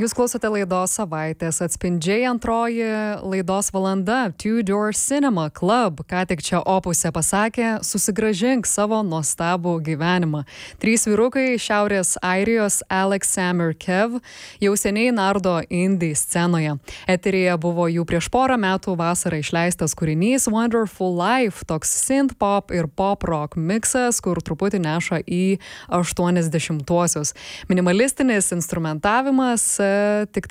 Jūs klausote laidos Savaitės atspindžiai, antroji laidos valanda Two Door Cinema Club. Ką tik čia opuse pasakė, susigrąžink savo nuostabų gyvenimą. 3 vyrukai iš Šiaurės Airijos, Alex, Sam ir Kev, jau seniai nardo indie scenoje. Eteryje buvo jų prieš porą metų vasarą išleistas kūrinys Wonderful Life, toks synth pop ir pop rock miksas, kur truputį neša į 80-uosius. Minimalistinis instrumentavimas, tik